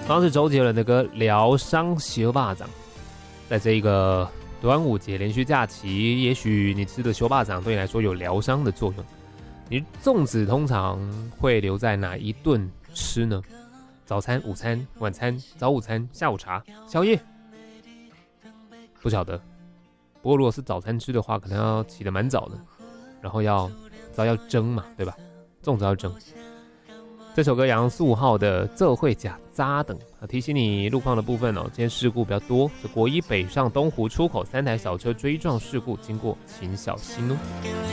刚是周杰伦的歌《疗伤小肉粽》。在这一个端午节连续假期，也许你吃的小肉粽对你来说有疗伤的作用。你粽子通常会留在哪一顿吃呢？早餐、午餐、晚餐、早午餐、下午茶、宵夜？不晓得。不过如果是早餐吃的话，可能要起得蛮早的，然后要蒸嘛，对吧？粽子要蒸。这首歌杨素浩的《这会假扎等》提醒你路况的部分哦，今天事故比较多。这国一北上东湖出口3台小车追撞事故，经过请小心哦。